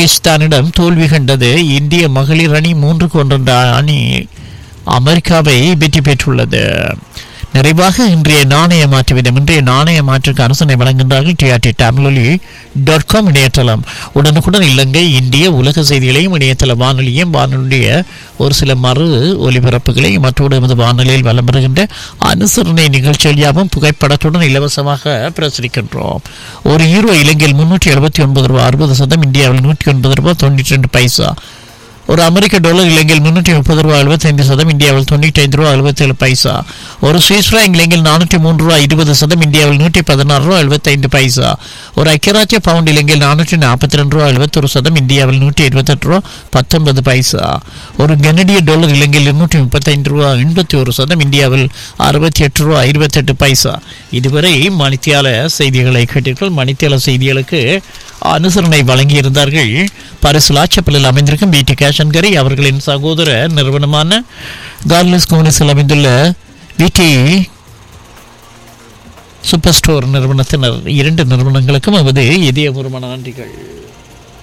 உஸ்பெகிஸ்தானிடம் தோல்வி கண்டது. இந்திய மகளிர் அணி 3-1 அணி அமெரிக்காவை வெற்றி பெற்றுள்ளது. நிறைவாக இன்றைய நாணய மாற்று வீதம். இன்றைய நாணய மாற்றுக்கு அரசனை வழங்குகின்றார்கள் TRT-Tamiloli.com இணையதளம். உடனுக்குடன் இலங்கை இந்திய உலக செய்திகளையும் இணையதள வானொலியும் வானொலிய ஒரு சில மறு ஒலிபரப்புகளையும் மற்றோடு எமது வானொலியில் வலம் பெறுகின்ற அனுசரணை நிகழ்ச்சிகள் யாவும் புகைப்படத்துடன் இலவசமாக பிரசுரிக்கின்றோம். ஒரு யூரோ இலங்கையில் 379 ரூபாய் 60 சதம், இந்தியாவில் 109 ரூபாய் 92 பைசா. ஒரு அமெரிக்க டாலர் இலங்கையில் 330 ரூபாய் 75 சதம், இந்தியாவில் 95 ரூபாய் 77 பைசா. ஒரு சுவிஸ் பிராங்க் இலங்கையில் 403 ரூபாய் 20 சதம், இந்தியாவில் 116 ரூபாய் 75 பைசா. ஒரு ஐக்கியராஜ்ய பவுண்ட் இலங்கையில் 442 ரூபாய் 71 சதம், இந்தியாவில் 128 ரூபாய் 19 பைசா. ஒரு கனடிய டாலர் இலங்கையில் 235 ரூபாய் 81 சதம், இந்தியாவில் 68 ரூபாய் 28 பைசா. இதுவரை மணித்தியால செய்திகளை கேட்டீர்கள். மணித்தியால செய்திகளுக்கு அனுசரணை வழங்கியிருந்தார்கள் பரிசுலாச்சப்பலில் அமைந்திருக்கும் பிடி கேஷன்கரி அவர்களின் சகோதர நிறுவனமான கார்லஸ் கோனிஸில் அமைந்துள்ள பிடி சூப்பர் ஸ்டோர் நிறுவனத்தினர். 2 நிறுவனங்களுக்கும் நமது இதயபூர்வமான நன்றிகள்.